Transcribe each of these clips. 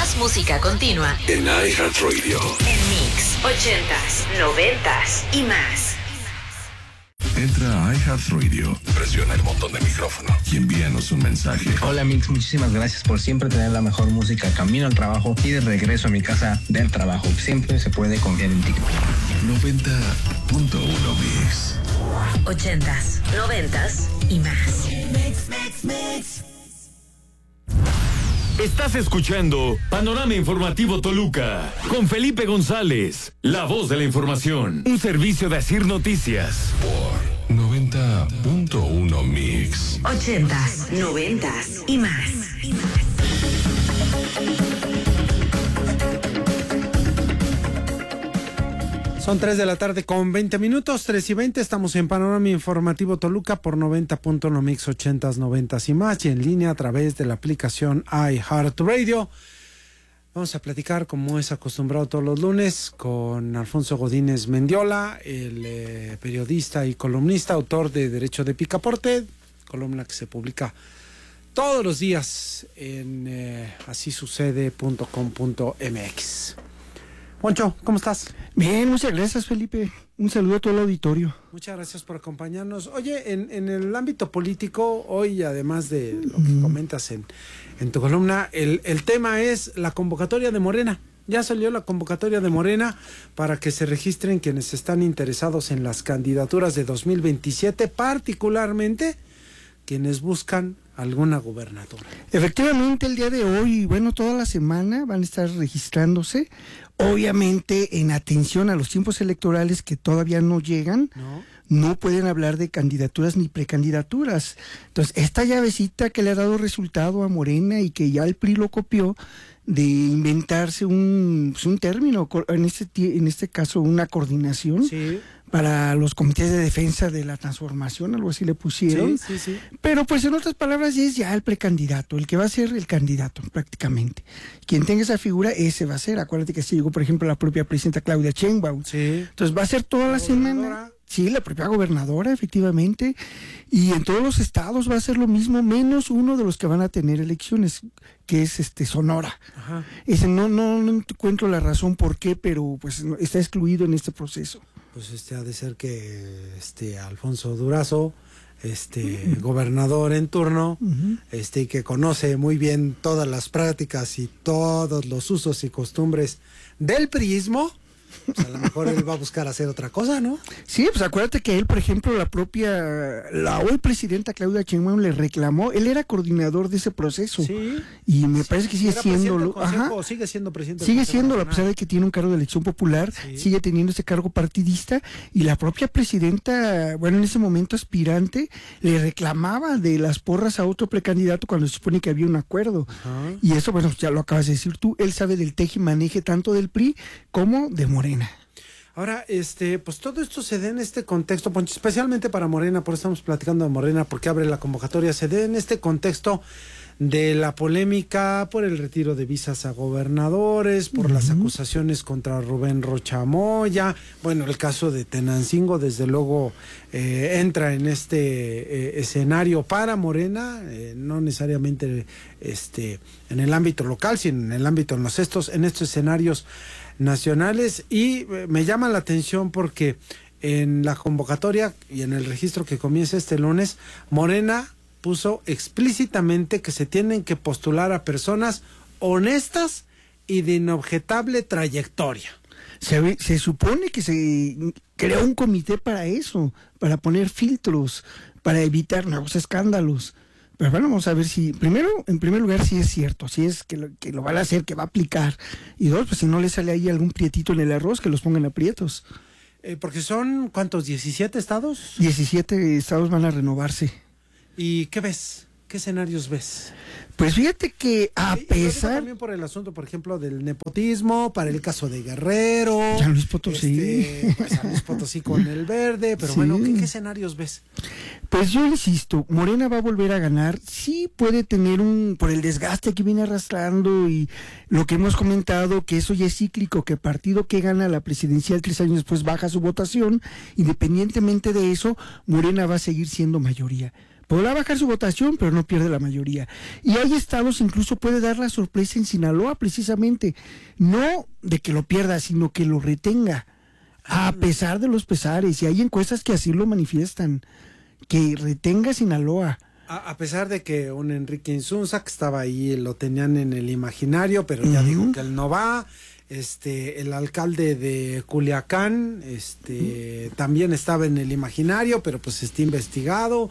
Más música continua en iHeartRadio. En Mix 80s, 90s y más. Entra a iHeartRadio, presiona el botón de micrófono y envíanos un mensaje. Hola Mix, muchísimas gracias por siempre tener la mejor música camino al trabajo y de regreso a mi casa del trabajo. Siempre se puede confiar en ti. 90.1 Mix. 80s, 90s y más. Mix. Estás escuchando Panorama Informativo Toluca con Felipe González, la voz de la información. Un servicio de Asir Noticias. Por 90.1 Mix. 80s, 90s y más. Son 3 de la tarde con 20 minutos, 3:20, estamos en Panorama Informativo Toluca por 90.1 Mix, 80s, 90s y más, y en línea a través de la aplicación iHeartRadio. Vamos a platicar, como es acostumbrado todos los lunes, con Alfonso Godínez Mendiola, el periodista y columnista, autor de Derecho de Picaporte, columna que se publica todos los días en asisucede.com.mx. Poncho, ¿cómo estás? Bien, muchas gracias, Felipe. Un saludo a todo el auditorio. Muchas gracias por acompañarnos. Oye, en el ámbito político, hoy, además de lo que comentas en tu columna, el tema es la convocatoria de Morena. Ya salió la convocatoria de Morena para que se registren quienes están interesados en las candidaturas de 2027, particularmente quienes buscan alguna gubernatura. Efectivamente, el día de hoy, bueno, toda la semana van a estar registrándose, obviamente en atención a los tiempos electorales que todavía no llegan, no pueden hablar de candidaturas ni precandidaturas. Entonces, esta llavecita que le ha dado resultado a Morena y que ya el PRI lo copió, de inventarse un término, en este caso una coordinación, sí, para los comités de defensa de la transformación, algo así le pusieron. Sí. Pero pues en otras palabras es ya el precandidato, el que va a ser el candidato prácticamente. Quien tenga esa figura, ese va a ser. Acuérdate que se llegó, por ejemplo, la propia presidenta Claudia Sheinbaum. Sí. Entonces va a ser toda la semana. Sí, la propia gobernadora, efectivamente. Y en todos los estados va a ser lo mismo, menos uno de los que van a tener elecciones, que es Sonora. Ajá. Ese no encuentro la razón por qué, pero pues está excluido en este proceso. Pues ha de ser que Alfonso Durazo, gobernador en turno, y que conoce muy bien todas las prácticas y todos los usos y costumbres del priismo, pues a lo mejor él va a buscar hacer otra cosa, ¿no? Sí, pues acuérdate que él, por ejemplo, la hoy presidenta Claudia Sheinbaum le reclamó, él era coordinador de ese proceso. Sí. Y me parece que sigue siéndolo. Sigue siendo presidente. Sigue siendo, a pesar de que tiene un cargo de elección popular, sigue teniendo ese cargo partidista, y la propia presidenta, bueno, en ese momento aspirante, le reclamaba de las porras a otro precandidato cuando se supone que había un acuerdo. Ajá. Y eso, bueno, ya lo acabas de decir tú, él sabe del teje y maneje tanto del PRI como de Morena. Ahora, pues todo esto se da en este contexto, Poncho, especialmente para Morena, por eso estamos platicando de Morena, porque abre la convocatoria, se da en este contexto de la polémica por el retiro de visas a gobernadores, por las acusaciones contra Rubén Rocha Moya. Bueno, el caso de Tenancingo, desde luego, entra en este escenario para Morena, no necesariamente en el ámbito local, sino en el ámbito en estos escenarios nacionales. Y me llama la atención porque en la convocatoria y en el registro que comienza este lunes, Morena puso explícitamente que se tienen que postular a personas honestas y de inobjetable trayectoria. Se supone que se creó un comité para eso, para poner filtros, para evitar nuevos escándalos. Pero bueno, vamos a ver si, en primer lugar, si es cierto, si es que lo van a hacer, que va a aplicar. Y dos, pues si no le sale ahí algún prietito en el arroz, que los pongan aprietos. Porque son, ¿cuántos? ¿17 estados? 17 estados van a renovarse. ¿Y qué ves? ¿Qué escenarios ves? Pues fíjate que a pesar... También por el asunto, por ejemplo, del nepotismo, para el caso de Guerrero. San Luis Potosí. San Luis Potosí con el verde, pero sí. Bueno, ¿qué escenarios ves? Pues yo insisto, Morena va a volver a ganar, sí puede tener por el desgaste que viene arrastrando y lo que hemos comentado, que eso ya es cíclico, que el partido que gana la presidencial 3 años después baja su votación, independientemente de eso, Morena va a seguir siendo mayoría. Podrá bajar su votación, pero no pierde la mayoría. Y hay estados, incluso puede dar la sorpresa en Sinaloa, precisamente. No de que lo pierda, sino que lo retenga, a pesar de los pesares. Y hay encuestas que así lo manifiestan, que retenga Sinaloa. A pesar de que un Enrique Insunza, que estaba ahí, lo tenían en el imaginario, pero ya dijo que él no va. El alcalde de Culiacán, también estaba en el imaginario, pero pues está investigado.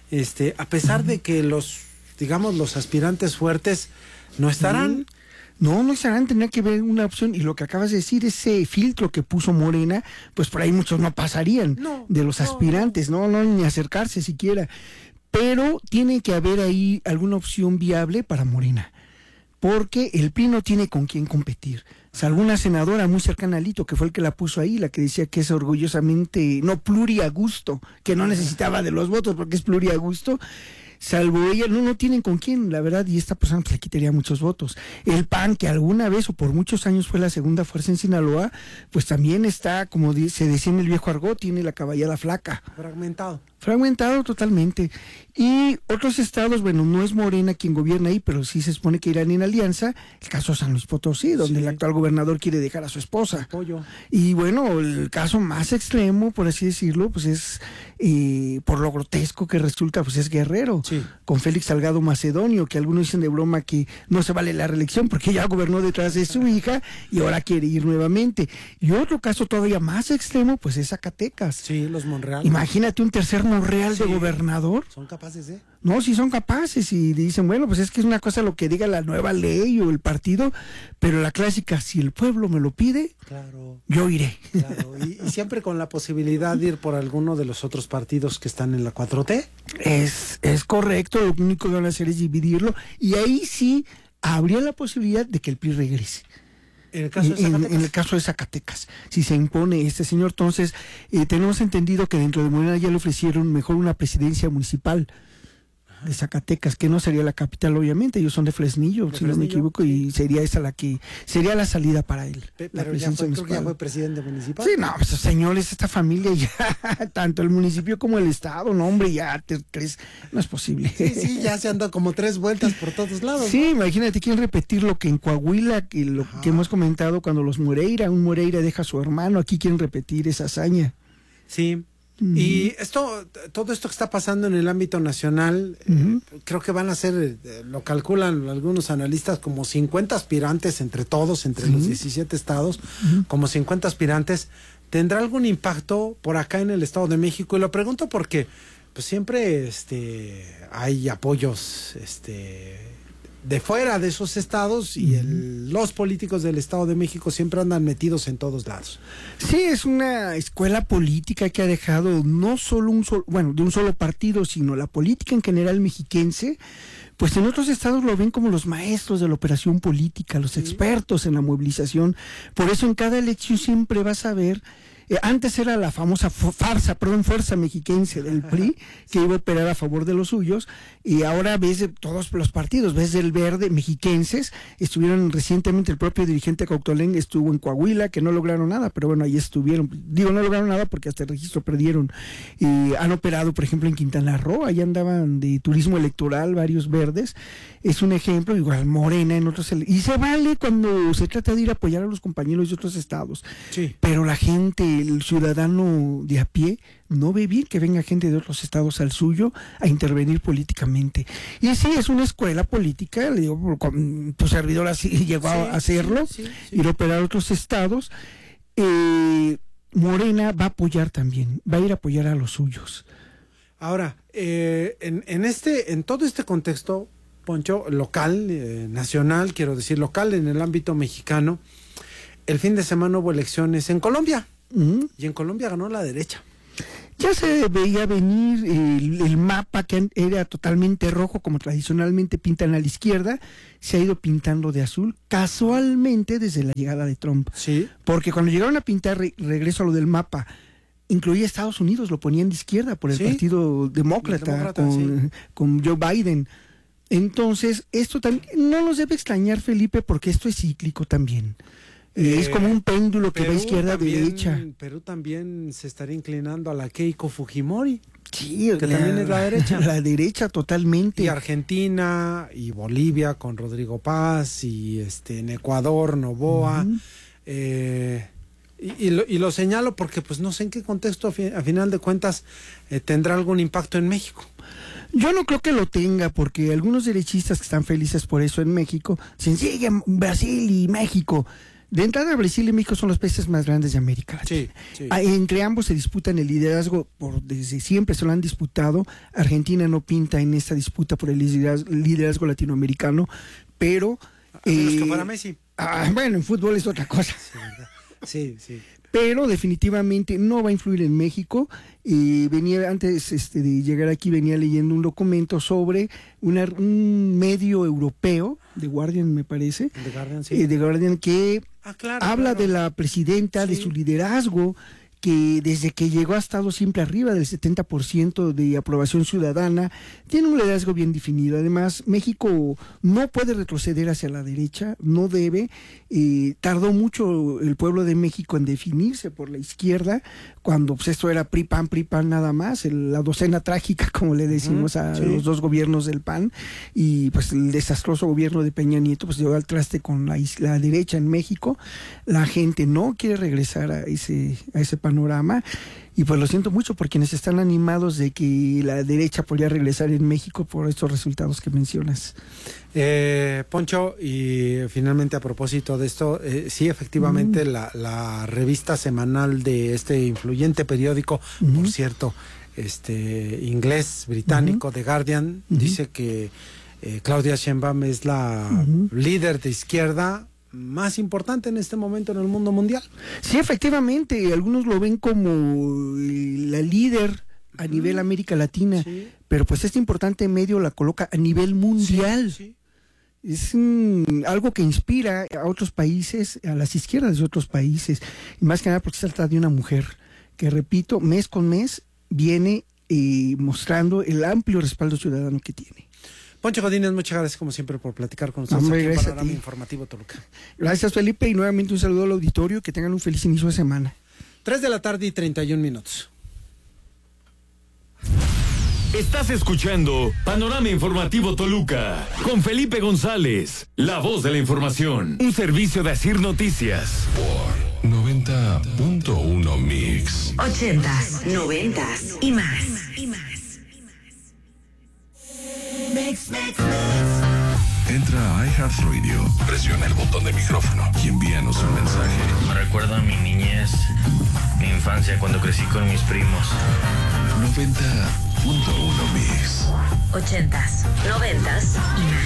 A pesar de que los aspirantes fuertes no estarán. No estarán, tendría que ver una opción. Y lo que acabas de decir, ese filtro que puso Morena, pues por ahí muchos no pasarían de los aspirantes, no, ni acercarse siquiera. Pero tiene que haber ahí alguna opción viable para Morena, porque el PRI no tiene con quién competir. Salvo una senadora muy cercana a Alito, que fue el que la puso ahí, la que decía que es orgullosamente, pluriagusto, que no necesitaba de los votos porque es pluriagusto. Salvo ella, no tienen con quién, la verdad, y esta persona pues, le quitaría muchos votos. El PAN, que alguna vez o por muchos años fue la segunda fuerza en Sinaloa, pues también está, como se decía en el viejo argot, tiene la caballada flaca. Fragmentado totalmente. Y otros estados, bueno, no es Morena quien gobierna ahí, pero sí se supone que irán en alianza. El caso de San Luis Potosí, donde el actual gobernador quiere dejar a su esposa. Y bueno, el caso más extremo, por así decirlo, pues es, por lo grotesco que resulta, pues es Guerrero. Con Félix Salgado Macedonio, que algunos dicen de broma que no se vale la reelección porque ya gobernó detrás de su hija y ahora quiere ir nuevamente. Y otro caso todavía más extremo, pues es Zacatecas. Sí, los Monreal. Imagínate un tercer Monreal de gobernador. ¿Son capaces de? No, sí son capaces y dicen, bueno, pues es que es una cosa lo que diga la nueva ley o el partido, pero la clásica, si el pueblo me lo pide, yo iré. Claro, y siempre con la posibilidad de ir por alguno de los otros partidos que están en la 4T. Es correcto, lo único que van a hacer es dividirlo y ahí sí habría la posibilidad de que el PRI regrese. En el caso de Zacatecas. En el caso de Zacatecas, si se impone este señor, entonces tenemos entendido que dentro de Morena ya le ofrecieron mejor una presidencia municipal de Zacatecas, que no sería la capital, obviamente, ellos son de Fresnillo, si no me equivoco, y sería esa la que sería la salida para él. Pero creo que ya fue presidente municipal. Sí, no, esos señores, esta familia ya, tanto el municipio como el estado, no hombre, ya tres, no es posible. Sí, ya se han dado como 3 vueltas por todos lados. Sí, ¿no? Imagínate, quieren repetir lo que en Coahuila, que hemos comentado cuando un Moreira deja a su hermano, aquí quieren repetir esa hazaña. Sí. Y todo esto que está pasando en el ámbito nacional, creo que van a ser, lo calculan algunos analistas, como 50 aspirantes entre todos, entre los 17 estados, como 50 aspirantes. ¿Tendrá algún impacto por acá en el Estado de México? Y lo pregunto porque pues siempre hay apoyos de fuera de esos estados y los políticos del Estado de México siempre andan metidos en todos lados. Sí, es una escuela política que ha dejado no solo de un solo partido, sino la política en general mexiquense, pues en otros estados lo ven como los maestros de la operación política, los expertos en la movilización. Por eso en cada elección siempre vas a ver. Antes era la famosa fuerza mexiquense del PRI, que iba a operar a favor de los suyos, y ahora ves de todos los partidos, ves del Verde, mexiquenses, estuvieron recientemente, el propio dirigente Cauctolén estuvo en Coahuila, que no lograron nada, pero bueno, ahí estuvieron, no lograron nada porque hasta el registro perdieron, y han operado, por ejemplo, en Quintana Roo, ahí andaban de turismo electoral varios verdes, es un ejemplo, igual Morena en otros, y se vale cuando se trata de ir a apoyar a los compañeros de otros estados, pero la gente, el ciudadano de a pie, no ve bien que venga gente de otros estados al suyo a intervenir políticamente. Y sí, es una escuela política, le digo, tu servidor así llegó a hacerlo, ir a operar a otros estados. Morena va a apoyar también, va a ir a apoyar a los suyos. Ahora, en todo este contexto, Poncho, local, nacional, quiero decir local, en el ámbito mexicano, el fin de semana hubo elecciones en Colombia. Y en Colombia ganó la derecha. Ya se veía venir el mapa, que era totalmente rojo, como tradicionalmente pintan a la izquierda, se ha ido pintando de azul, casualmente desde la llegada de Trump. Sí. Porque cuando llegaron a pintar, regreso a lo del mapa, incluía Estados Unidos, lo ponían de izquierda por el Partido Demócrata con Joe Biden. Entonces, esto también no nos debe extrañar, Felipe, porque esto es cíclico también. Es como un péndulo que va izquierda a derecha. Perú también se estaría inclinando a la Keiko Fujimori. Sí, que también es la derecha. La derecha totalmente. Y Argentina y Bolivia con Rodrigo Paz y en Ecuador Noboa. Y lo señalo porque pues no sé en qué contexto a final de cuentas tendrá algún impacto en México. Yo no creo que lo tenga, porque algunos derechistas que están felices por eso en México, se siguen Brasil y México. De entrada, Brasil y México son los países más grandes de América Latina. Sí. Entre ambos se disputan el liderazgo, desde siempre se lo han disputado. Argentina no pinta en esta disputa por el liderazgo latinoamericano, pero... A menos que fuera Messi. Bueno, en fútbol es otra cosa. Sí, ¿verdad? Sí. Pero definitivamente no va a influir en México. Venía antes de llegar aquí, venía leyendo un documento sobre un medio europeo, The Guardian me parece, The Guardian, sí. The Guardian, que habla de la presidenta, de su liderazgo, que desde que llegó ha estado siempre arriba del 70% de aprobación ciudadana, tiene un liderazgo bien definido. Además, México no puede retroceder hacia la derecha, no debe. Tardó mucho el pueblo de México en definirse por la izquierda, cuando pues esto era PRI-PAN nada más, la docena trágica, como le decimos a los dos gobiernos del PAN, y pues el desastroso gobierno de Peña Nieto pues llevó al traste con la derecha en México. La gente no quiere regresar a ese panorama, y pues lo siento mucho por quienes están animados de que la derecha podría regresar en México por estos resultados que mencionas. Poncho, y finalmente a propósito de esto, sí, efectivamente la revista semanal de este influyente periódico, por cierto, inglés, británico, The Guardian, dice que Claudia Sheinbaum es la líder de izquierda más importante en este momento en el mundo mundial. Sí, efectivamente, algunos lo ven como la líder a nivel América Latina, pero pues este importante medio la coloca a nivel mundial. Sí. Es algo que inspira a otros países, a las izquierdas de otros países, y más que nada porque se trata de una mujer que, repito, mes con mes viene mostrando el amplio respaldo ciudadano que tiene. Poncho Godínez, muchas gracias como siempre por platicar con nosotros aquí en Panorama Informativo Toluca. Gracias, Felipe, y nuevamente un saludo al auditorio, que tengan un feliz inicio de semana. 3:31 Estás escuchando Panorama Informativo Toluca con Felipe González, la voz de la información, un servicio de Asir Noticias. Por 90.1 Mix. 80s, 90s y más. Entra a iHeartRadio, presiona el botón de micrófono y envíanos un mensaje. Me recuerda a mi niñez, mi infancia cuando crecí con mis primos. 90.1 Mix. 80s, 90s y más.